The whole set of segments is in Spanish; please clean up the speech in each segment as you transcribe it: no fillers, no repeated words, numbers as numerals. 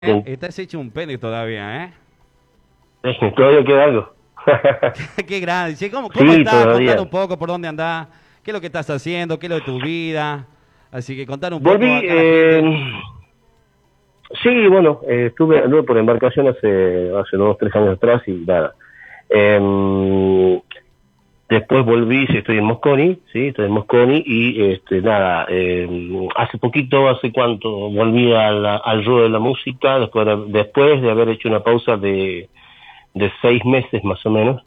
Estás hecho un pene todavía, ¿eh? Todavía queda algo. Qué grande. Che, ¿cómo Sí, estás? Contar todavía. un poco por dónde andás, qué es lo que estás haciendo, qué es lo de tu vida. Así que contar un poco Volví, acá a la gente. sí, bueno, anduve por embarcación hace 2, 3 años atrás y nada. Después volví, sí, estoy en Mosconi, sí, estoy en Mosconi y nada, hace poquito, hace cuánto, volví al ruedo de la música, después de haber hecho una pausa de 6 meses más o menos.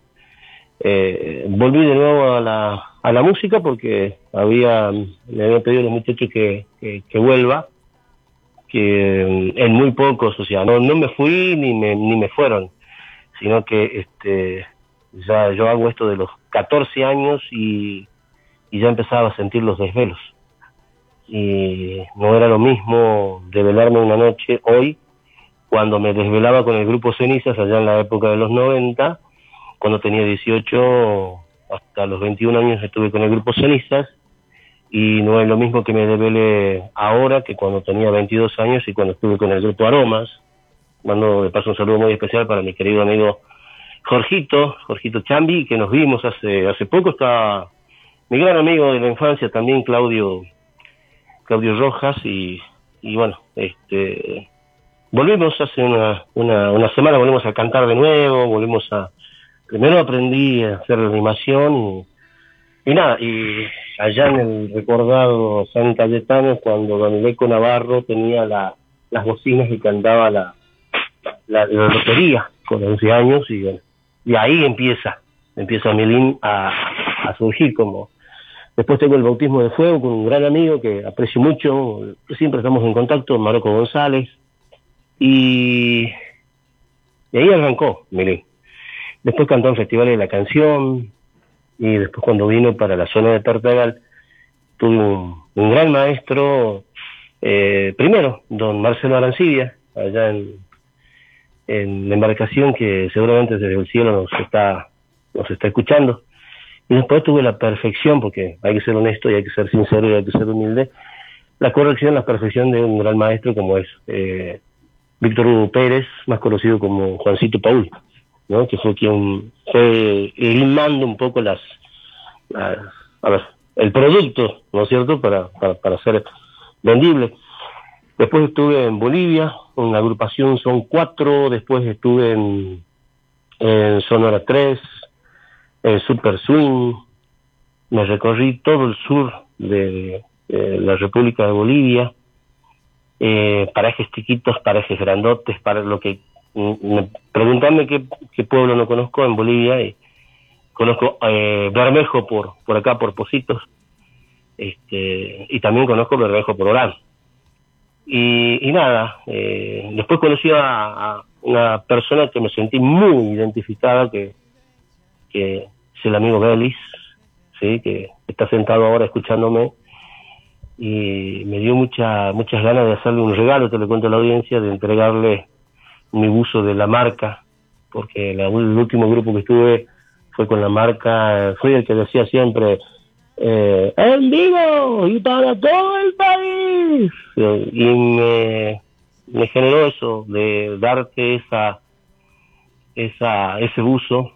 Volví de nuevo a la música porque me habían pedido los muchachos que vuelva, que en muy pocos, o sea, no me fui ni me fueron, sino que ya yo hago esto de los 14 años y ya empezaba a sentir los desvelos. Y no era lo mismo desvelarme una noche hoy, cuando me desvelaba con el grupo Cenizas allá en la época de los 90, cuando tenía 18, hasta los 21 años estuve con el grupo Cenizas, y no es lo mismo que me desvele ahora que cuando tenía 22 años y cuando estuve con el grupo Aromas. Mando de paso un saludo muy especial para mi querido amigo Jorgito Chambi, que nos vimos hace poco. Está mi gran amigo de la infancia también, Claudio Rojas, y bueno, volvimos hace una semana, volvimos a cantar de nuevo, primero aprendí a hacer la animación y nada, y allá en el recordado San Cayetano, cuando Don Leco Navarro tenía las bocinas y cantaba la lotería con 11 años, y bueno, y ahí empieza Milín a surgir. Como después tengo el bautismo de fuego con un gran amigo que aprecio mucho, siempre estamos en contacto, Marco González, y, y ahí arrancó Milín. Después cantó en festivales de la canción, y después cuando vino para la zona de Tartagal, tuve un gran maestro, primero, don Marcelo Arancibia, allá en la embarcación, que seguramente desde el cielo nos está escuchando. Y después tuve la perfección, porque hay que ser honesto y hay que ser sincero y hay que ser humilde, la corrección, la perfección de un gran maestro como es Víctor Hugo Pérez, más conocido como Juancito Paul, ¿no? Que fue quien fue limando un poco a ver, el producto, ¿no es cierto?, para ser vendible. Después estuve en Bolivia, una agrupación Son 4, después estuve en Sonora 3, en Super Swing, me recorrí todo el sur de la República de Bolivia, parajes chiquitos, parajes grandotes, para lo que preguntarme qué pueblo no conozco en Bolivia, y conozco Bermejo por acá, por Positos, y también conozco Bermejo por Orán. Y nada, después conocí a una persona que me sentí muy identificada, que es el amigo Belis, ¿sí? Que está sentado ahora escuchándome, y me dio muchas ganas de hacerle un regalo, te lo cuento a la audiencia, de entregarle mi buzo de la marca, porque el último grupo que estuve fue con la marca, fui el que decía siempre, en vivo y para todo el país, y me generó eso de darte ese buzo,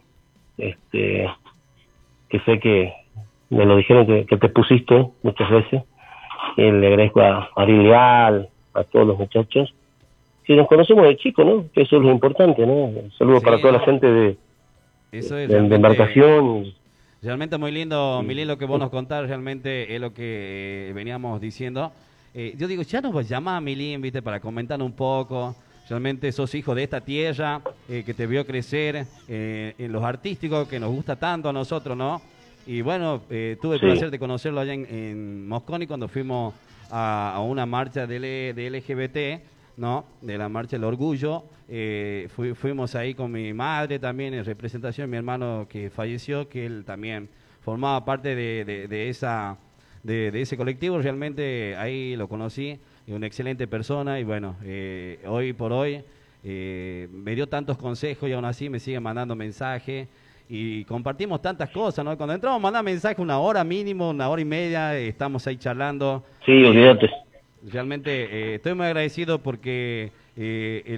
que sé que me lo dijeron que te pusiste muchas veces, y le agradezco a Ariel Leal, a todos los muchachos, que nos conocemos de chico, ¿no? Que eso es lo importante, ¿no? Saludos para Sí, toda la no. gente Eso es de embarcación. realmente muy lindo que vos nos contás, realmente es lo que veníamos diciendo. Yo digo, ya nos llama a Milín, viste, para comentar un poco. Realmente sos hijo de esta tierra, que te vio crecer en los artísticos, que nos gusta tanto a nosotros, ¿no? Y bueno, tuve el Sí, placer de conocerlo allá en Mosconi cuando fuimos a una marcha de LGBT, ¿no? De la marcha del orgullo. Fuimos ahí con mi madre también en representación de mi hermano que falleció, que él también formaba parte de ese colectivo. Realmente ahí lo conocí, una excelente persona, y bueno, hoy por hoy me dio tantos consejos y aún así me sigue mandando mensajes y compartimos tantas cosas, ¿no? Cuando entramos a mandar mensajes una hora mínimo, una hora y media, estamos ahí charlando. sí, olvídate. Realmente estoy muy agradecido porque eh,